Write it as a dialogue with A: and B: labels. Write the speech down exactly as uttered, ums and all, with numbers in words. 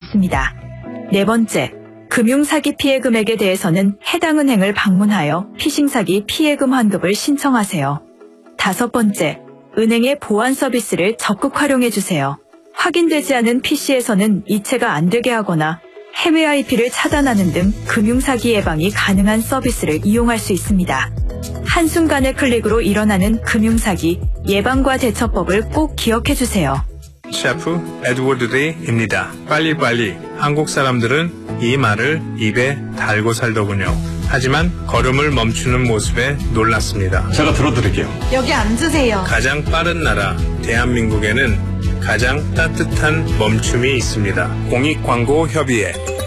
A: 있습니다. 네 번째, 금융사기 피해금액에 대해서는 해당 은행을 방문하여 피싱사기 피해금 환급을 신청하세요. 다섯 번째, 은행의 보안 서비스를 적극 활용해주세요. 확인되지 않은 피시에서는 이체가 안 되게 하거나 해외 아이피를 차단하는 등 금융사기 예방이 가능한 서비스를 이용할 수 있습니다. 한순간의 클릭으로 일어나는 금융사기 예방과 대처법을 꼭 기억해주세요.
B: 셰프 에드워드 데이입니다. 빨리빨리. 한국 사람들은 이 말을 입에 달고 살더군요. 하지만 걸음을 멈추는 모습에 놀랐습니다.
C: 제가 들어드릴게요.
D: 여기 앉으세요.
B: 가장 빠른 나라 대한민국에는 가장 따뜻한 멈춤이 있습니다. 공익광고협의회